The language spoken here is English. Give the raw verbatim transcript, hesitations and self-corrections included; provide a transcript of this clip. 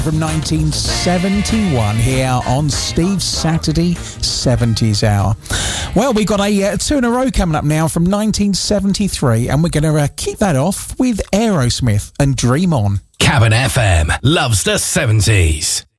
From nineteen seventy-one here on Steve's Saturday seventies Hour. Well, we've got a uh, two in a row coming up now from nineteen seventy-three, and we're going to uh, keep that off with Aerosmith and Dream On. Cabin F M loves the seventies.